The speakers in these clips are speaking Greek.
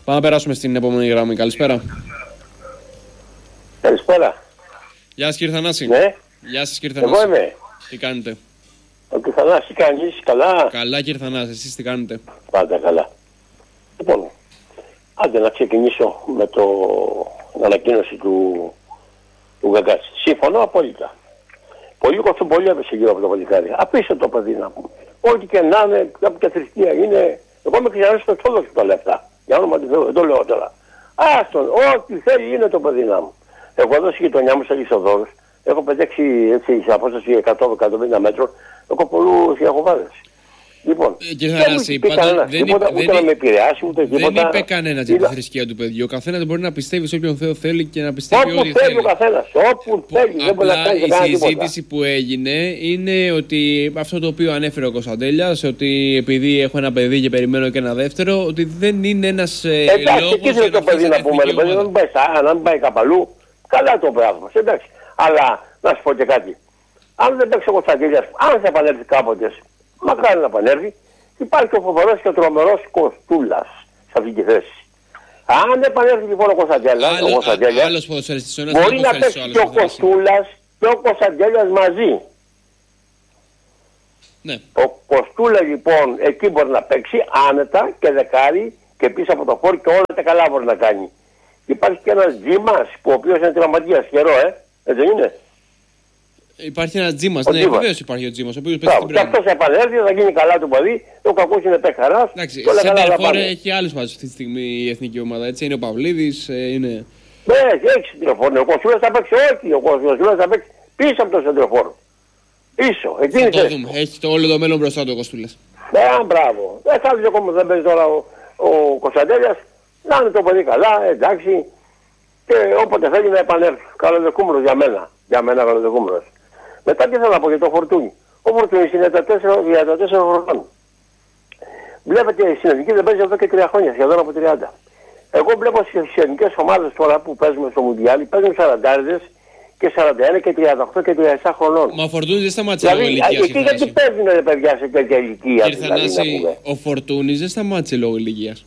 Πάμε να περάσουμε στην επόμενη γραμμή. Καλησπέρα. Καλησπέρα. Γεια σας κύριε Θανάση. Ναι. Γεια σας κύριε Θανάση. Εγώ είμαι. Τι κάνετε? Ο κ. Θανάση, κάνεις καλά? Καλά κύριε Θανάση, εσείς τι κάνετε? Πάντα καλά. Λοιπόν, άντε να ξεκινήσω με την ανακοίνωση του Γκαγκάτση. Συμφωνώ απόλυτα. Πολύ κοστοπολί έπεσε γύρω από το παλικάρι. Απίστευτο παιδί να πούμε. Ό,τι και να είναι, κάποια θρησκεία είναι. Εγώ είμαι χριστιανός στο τσόλο του τα λεφτά. Για όνομα του Θεού, δεν το λέω τώρα. Άστον, ό,τι θέλει είναι το παιδί να μου. Έχω δώσει γειτονιά μου σε Λισοδόρους. Έχω πετέξει έτσι σε απόσταση 100-150 μέτρων. Έχω πολλούς Ιαχωβάδες. Λοιπόν, δεν να με επηρεάσει ούτε τίποτα. Δεν είπε κανένας για τη θρησκεία του παιδιού. Ο καθένας μπορεί να πιστεύει σε όποιον Θεό θέλει και να πιστεύει ό,τι θέλει. Ο καθένας, όπου θέλει. Απλά η συζήτηση που έγινε είναι ότι αυτό το οποίο ανέφερε ο Κωνσταντέλιας, ότι επειδή έχω ένα παιδί και περιμένω και ένα δεύτερο, ότι δεν είναι ένας λόγος για να το παιδί να πούμε. Το παιδί δεν πάει αν πάει καπαλού, καλά το πράγμα. Εντάξει. Αλλά να σου πω και κάτι. Αν δεν παίξει ο Κωνσταντέλιας, αν θα επανέλθει κάποτε, μακάρι να επανέλθει, υπάρχει ο φοβερός και ο τρομερός Κοστούλας σε αυτή τη θέση. Αν επανέλθει λοιπόν ο Κωνσταντέλιας, μπορεί να παίξει και ο Κοστούλας και ο Κωνσταντέλιας μαζί. Ναι. Ο Κοστούλα λοιπόν εκεί μπορεί να παίξει άνετα και δεκάρι και πίσω από το φόρ και όλα τα καλά μπορεί να κάνει. Υπάρχει και ένας Τζίμας που ο οποίος είναι τραυματίας καιρό, έτσι δεν είναι? Υπάρχει ένας Τζίμας, ναι, βεβαίως υπάρχει ο Τζίμας, ο οποίος παίζει την και αυτός θα επανέλθει, θα γίνει καλά το παιδί, ο κακός είναι παιχταράς. Εντάξει, σε τερφόρ έχει άλλους πάντως αυτή τη στιγμή η εθνική ομάδα, έτσι, είναι ο Παυλίδης, είναι... Ναι, έχει σεντροφόρ, ο Κοστούλας θα παίξει όχι, ο Κοστούλας θα παίξει πίσω από το σεντροφόρ. Πίσω, εκείνη θα το δούμε, έχει το όλο το μέλλον μπροστά του ο Κοστούλας. Μπράβο, δεν θα έρθει ακόμα, δεν παίζει τώρα ο Κωνσταντέλιας, να είναι το παιδί καλά, εντάξει, και όποτε θέλει να επανέλθει. Καλοδεκούμενος για μένα καλοδεκούμενος. Μετά τι θέλω να πω για το Φορτούνι. Ο Φορτούνις είναι τα 4 χρονών. Βλέπετε η συνεδρική δεν παίζει εδώ και 3 χρόνια, σχεδόν από 30. Εγώ βλέπω στις εθνικές ομάδες τώρα που παίζουμε στο Μουντιάλ, παίζουν 40 και 41 και 38 και 37 χρονών. Μα ο Φορτούνις δεν σταμάτησε λόγω ηλικίας. Εκεί γιατί παίζουν ρε παιδιά σε τέτοια ηλικία. Κύριε Θανάση, ο Φορτούνις δεν σταμάτησε λόγω ηλικίας.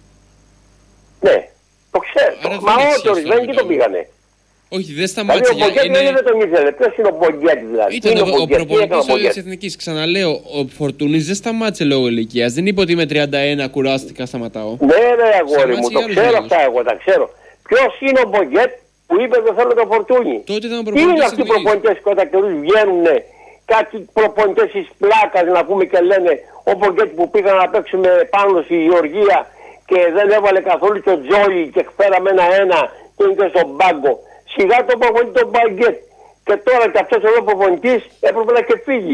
Ναι, το ξέρω. Μα όχι, ορισμένοι και το πήγανε. Όχι, δεν σταμάτησε. Δηλαδή ο Μπογκέτη δεν τον ήθελε. Ποιος είναι ο Μπογκέτη δηλαδή? Ήταν ο προπονητής της Εθνικής. Ξαναλέω, ο Φορτούνης δεν σταμάτησε λόγω ηλικίας. Δεν είπε ότι με 31 κουράστηκα, σταματάω. Ναι, ρε αγόρι μου, το ξέρω αυτά, εγώ τα ξέρω. Ποιος είναι ο Μπογκέτ που είπε δεν θέλω το Φορτούνι? Τότε ήταν τι είναι αυτοί οι προπονητές που κατά καιρούς βγαίνουν, κάτι προπονητές της πλάκας να πούμε και λένε ο Μπογκέτ που πήγαν να παίξουμε πάνω στη Γεωργία και δεν έβαλε καθόλου το Τζόι και φέραμε ένα και είναι στον πάγκο. Σιγά τον προπονητή τον Μπαγκέτ. Και τώρα και αυτός εδώ ο προπονητής έπρεπε να και φύγει.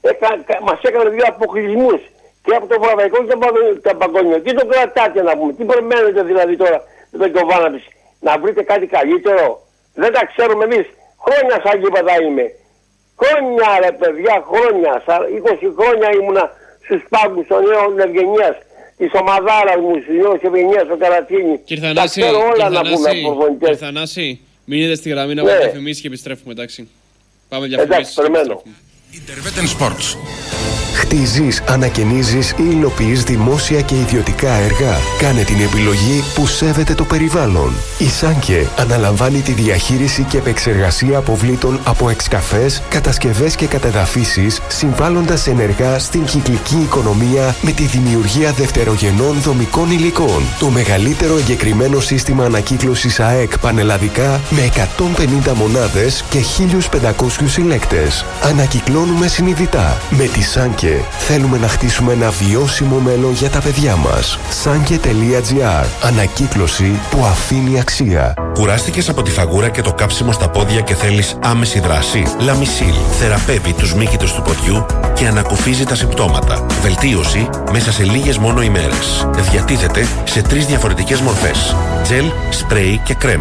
Μας έκανε 2 αποκλεισμούς. Και από το Ευρωπαϊκό και από το Παγκόσμιο. Τι το κρατάτε να πούμε? Τι περιμένετε δηλαδή τώρα με τον Γιωβάνοβιτς? Να βρείτε κάτι καλύτερο? Δεν τα ξέρουμε εμείς. Χρόνια σαν γήπεδα είμαι. Χρόνια ρε παιδιά, χρόνια. 20 χρόνια ήμουνα στους πάγκους των νέων Ευγενίας. Της ομαδάρας μου, της νέων Ευγενίας, ο Καρατσίνη. Τα ξέρω όλα να πούμε από προπονητές. Μείνετε στη γραμμή να πούμε διαφημίσεις και επιστρέφουμε, εντάξει. Πάμε διαφημίσεις. Περιμένω. Interveten Sports. Χτίζεις, ανακαινίζεις ή υλοποιείς δημόσια και ιδιωτικά έργα. Κάνε την επιλογή που σέβεται το περιβάλλον. Η Σάνκε αναλαμβάνει τη διαχείριση και επεξεργασία αποβλήτων από εξκαφές, κατασκευές και κατεδαφίσεις, συμβάλλοντας ενεργά στην κυκλική οικονομία με τη δημιουργία δευτερογενών δομικών υλικών. Το μεγαλύτερο εγκεκριμένο σύστημα ανακύκλωσης ΑΕΚ πανελλαδικά με 150 μονάδες και 1.500 συλλέκτες. Ανακυκλώνουμε συνειδητά. Με τη Σάνκε θέλουμε να χτίσουμε ένα βιώσιμο μέλλον για τα παιδιά μας. Sanke.gr. Ανακύκλωση που αφήνει αξία. Κουράστηκες από τη φαγούρα και το κάψιμο στα πόδια και θέλεις άμεση δράση? Λαμισίλ θεραπεύει τους μύκητους του ποδιού και ανακουφίζει τα συμπτώματα. Βελτίωση μέσα σε λίγες μόνο ημέρες. Διατίθεται σε 3 διαφορετικές μορφές: τζελ, σπρέι και κρέμα.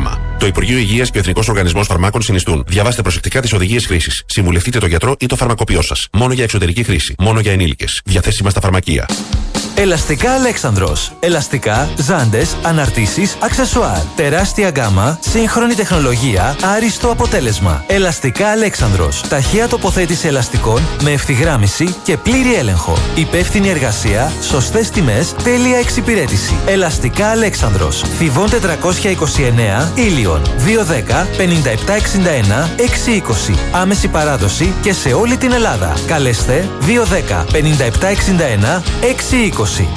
Το Υπουργείο Υγείας και ο Εθνικός Οργανισμός Φαρμάκων συνιστούν. Διαβάστε προσεκτικά τις οδηγίες χρήσης. Συμβουλευτείτε τον γιατρό ή το φαρμακοποιό σας. Μόνο για εξωτερική χρήση. Μόνο για ενήλικες. Διαθέσιμα στα φαρμακεία. Ελαστικά Αλέξανδρος. Ελαστικά, ζάντες, αναρτήσεις, αξεσουάρ. Τεράστια γκάμα, σύγχρονη τεχνολογία, άριστο αποτέλεσμα. Ελαστικά Αλέξανδρος. Ταχεία τοποθέτηση ελαστικών με ευθυγράμμιση και πλήρη έλεγχο. Υπεύθυνη εργασία, σωστές τιμές, τέλεια εξυπηρέτηση. Ελαστικά Αλέξανδρος. Θηβών 429, Ήλιον. 210 5761 620. Άμεση παράδοση και σε όλη την Ελλάδα. Καλέστε 210 5761 620.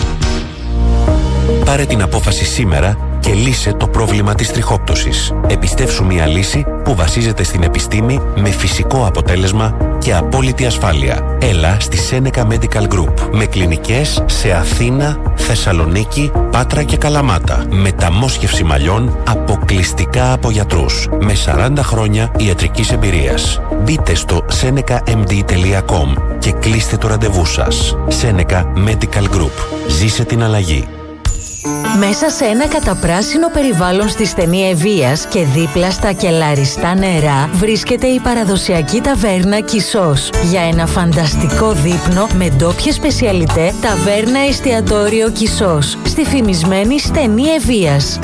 Πάρε την απόφαση σήμερα και λύσε το πρόβλημα της τριχόπτωσης. Επιστεύσου μια λύση που βασίζεται στην επιστήμη με φυσικό αποτέλεσμα και απόλυτη ασφάλεια. Έλα στη Seneca Medical Group με κλινικές σε Αθήνα, Θεσσαλονίκη, Πάτρα και Καλαμάτα. Μεταμόσχευση μαλλιών αποκλειστικά από γιατρούς με 40 χρόνια ιατρικής εμπειρίας. Μπείτε στο senecamd.com και κλείστε το ραντεβού σας. Seneca Medical Group. Ζήσε την αλλαγή. Μέσα σε ένα καταπράσινο περιβάλλον στη στενή Ευβοίας και δίπλα στα κελαριστά νερά βρίσκεται η παραδοσιακή ταβέρνα Κισός. Για ένα φανταστικό δείπνο με ντόπιες σπεσιαλιτέ, ταβέρνα εστιατόριο Κισός στη φημισμένη στενή Ευβοίας.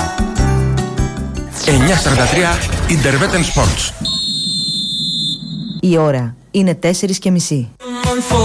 9:43 Interveten Sports. Η ώρα είναι 4:30.